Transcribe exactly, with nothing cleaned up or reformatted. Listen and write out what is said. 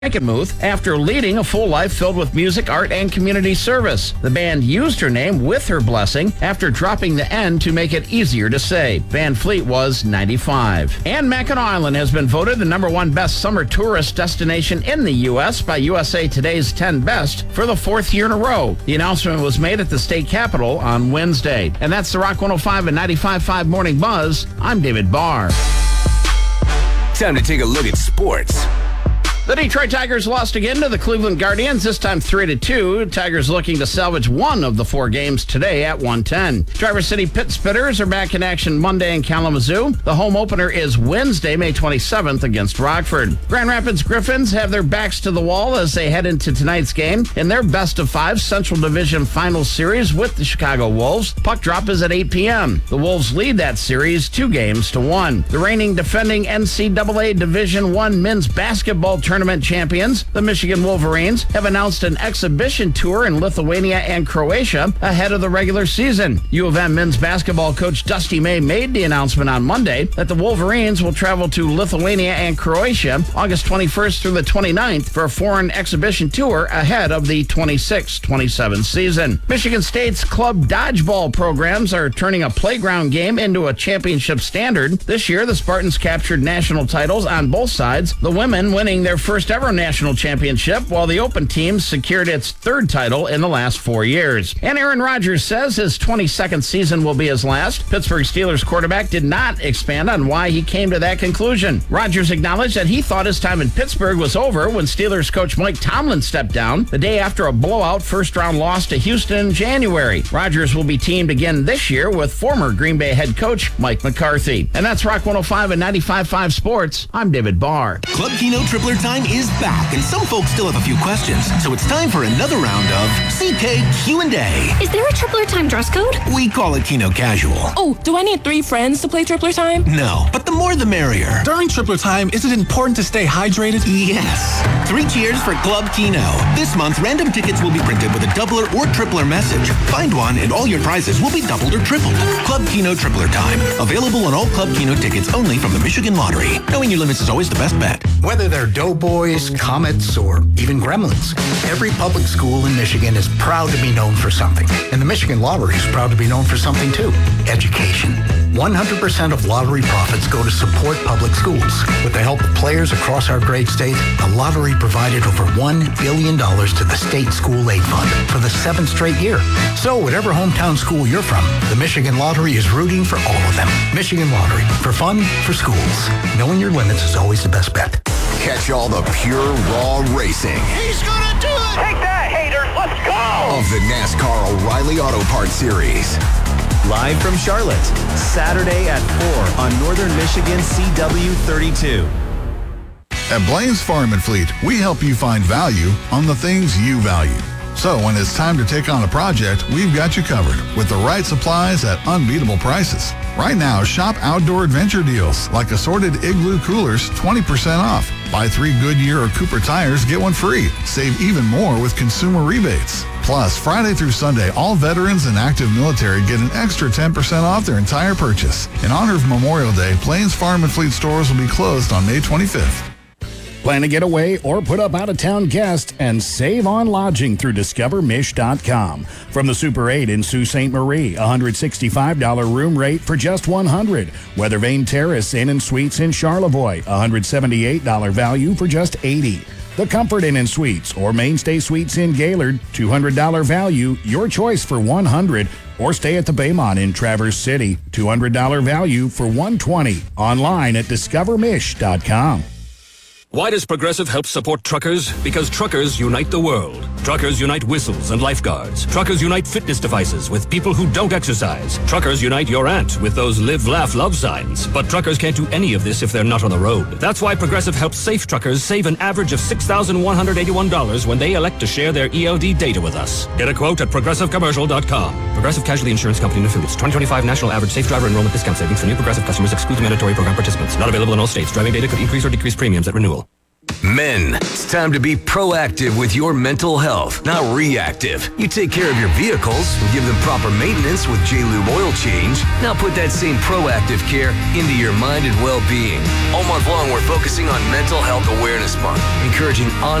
Frankenmuth after leading a full life filled with music, art, and community service. The band used her name with her blessing after dropping the N to make it easier to say. Van Fleet was ninety-five. And Mackinac Island has been voted the number one best summer tourist destination in the U S by U S A Today's ten Best for the fourth year in a row. The announcement was made at the state capitol on Wednesday. And that's the Rock one oh five and ninety-five point five Morning Buzz. I'm David Barr. Time to take a look at sports. The Detroit Tigers lost again to the Cleveland Guardians, this time three to two. Tigers looking to salvage one of the four games today at one ten. Traverse City Pit Spitters are back in action Monday in Kalamazoo. The home opener is Wednesday, May twenty-seventh against Rockford. Grand Rapids Griffins have their backs to the wall as they head into tonight's game in their best of five Central Division Final Series with the Chicago Wolves. Puck drop is at eight p.m. The Wolves lead that series two games to one. The reigning defending N C double A Division One men's basketball tournament champions, the Michigan Wolverines, have announced an exhibition tour in Lithuania and Croatia ahead of the regular season. U of M men's basketball coach Dusty May made the announcement on Monday that the Wolverines will travel to Lithuania and Croatia August twenty-first through the twenty-ninth for a foreign exhibition tour ahead of the twenty-six twenty-seven season. Michigan State's club dodgeball programs are turning a playground game into a championship standard. This year, the Spartans captured national titles on both sides, the women winning their first ever national championship, while the Open team secured its third title in the last four years. And Aaron Rodgers says his twenty-second season will be his last. Pittsburgh Steelers quarterback did not expand on why he came to that conclusion. Rodgers acknowledged that he thought his time in Pittsburgh was over when Steelers coach Mike Tomlin stepped down the day after a blowout first-round loss to Houston in January. Rodgers will be teamed again this year with former Green Bay head coach Mike McCarthy. And that's Rock one oh five and ninety-five point five Sports. I'm David Barr. Club Keno Tripler Time is back, and some folks still have a few questions, so it's time for another round of C K Q and A. Is there a Tripler Time dress code? We call it Keno Casual. Oh, do I need three friends to play Tripler Time? No, but the more the merrier. During Tripler Time, is it important to stay hydrated? Yes. Three cheers for Club Keno. This month, random tickets will be printed with a doubler or tripler message. Find one, and all your prizes will be doubled or tripled. Club Keno Tripler Time. Available on all Club Keno tickets only from the Michigan Lottery. Knowing your limits is always the best bet. Whether they're Doughboys, Comets, or even Gremlins, every public school in Michigan is proud to be known for something. And the Michigan Lottery is proud to be known for something too. Education. one hundred percent of lottery profits go to support public schools. With the help of players across our great state, the lottery provided over one billion dollars to the state school aid fund for the seventh straight year. So whatever hometown school you're from, the Michigan Lottery is rooting for all of them. Michigan Lottery. For fun, for schools. Knowing your limits is always the best bet. Catch all the pure, raw racing. He's gonna do it! Take that, haters! Let's go! Of the NASCAR O'Reilly Auto Parts Series. Live from Charlotte, Saturday at four on Northern Michigan C W thirty-two. At Blaine's Farm and Fleet, we help you find value on the things you value. So when it's time to take on a project, we've got you covered with the right supplies at unbeatable prices. Right now, shop outdoor adventure deals like assorted Igloo coolers, twenty percent off. Buy three Goodyear or Cooper tires, get one free. Save even more with consumer rebates. Plus, Friday through Sunday, all veterans and active military get an extra ten percent off their entire purchase. In honor of Memorial Day, Blaine's Farm and Fleet stores will be closed on May twenty-fifth. Plan to get away or put up out-of-town guests and save on lodging through discover mish dot com. From the Super eight in Sault Ste. Marie, one hundred sixty-five dollars room rate for just one hundred dollars. Weather Vane Terrace Inn and Suites in Charlevoix, one hundred seventy-eight dollars value for just eighty dollars. The Comfort Inn and Suites or Mainstay Suites in Gaylord, two hundred dollars value, your choice for one hundred dollars. Or stay at the Baymont in Traverse City, two hundred dollars value for one hundred twenty dollars. Online at discover mish dot com. Why does Progressive help support truckers? Because truckers unite the world. Truckers unite whistles and lifeguards. Truckers unite fitness devices with people who don't exercise. Truckers unite your aunt with those live, laugh, love signs. But truckers can't do any of this if they're not on the road. That's why Progressive helps safe truckers save an average of six thousand one hundred eighty-one dollars when they elect to share their E L D data with us. Get a quote at progressive commercial dot com. Progressive Casualty Insurance Company and Affiliates. twenty twenty-five National Average Safe Driver Enrollment Discount Savings for new Progressive customers excludes mandatory program participants. Not available in all states. Driving data could increase or decrease premiums at renewal. Men, it's time to be proactive with your mental health, not reactive. You take care of your vehicles and give them proper maintenance with J-Lube oil change. Now put that same proactive care into your mind and well-being. All month long, we're focusing on Mental Health Awareness Month, encouraging on